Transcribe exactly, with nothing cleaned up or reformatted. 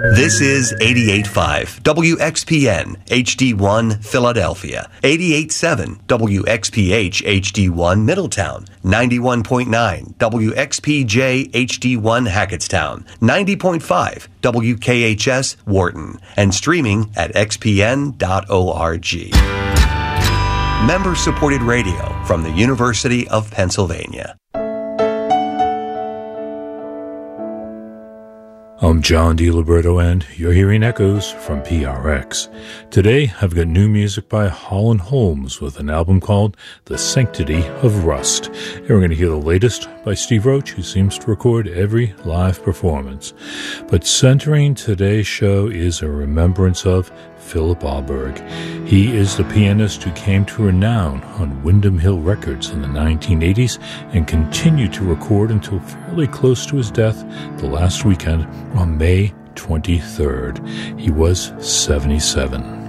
This is eighty-eight point five W X P N H D one Philadelphia, eighty-eight point seven W X P H H D one Middletown, ninety-one point nine W X P J H D one Hackettstown, ninety point five W K H S Wharton, and streaming at x p n dot org. Member-supported radio from the University of Pennsylvania. I'm John DiLiberto, and you're hearing Echoes from P R X. Today, I've got new music by Holland Holmes with an album called The Sanctity of Rust. And we're going to hear the latest by Steve Roach, who seems to record every live performance. But centering today's show is a remembrance of Philip Alberg. He is the pianist who came to renown on Windham Hill Records in the nineteen eighties and continued to record until fairly close to his death the last weekend on May twenty-third. He was seventy-seven.